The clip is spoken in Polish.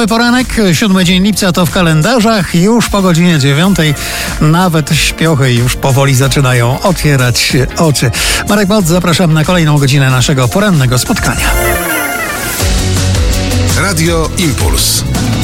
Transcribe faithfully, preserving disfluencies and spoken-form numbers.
Dobry poranek, siódmy dzień lipca to w kalendarzach. Już po godzinie dziewiątej nawet śpiochy już powoli zaczynają otwierać oczy. Marek Moc, zapraszam na kolejną godzinę naszego porannego spotkania. Radio Impuls.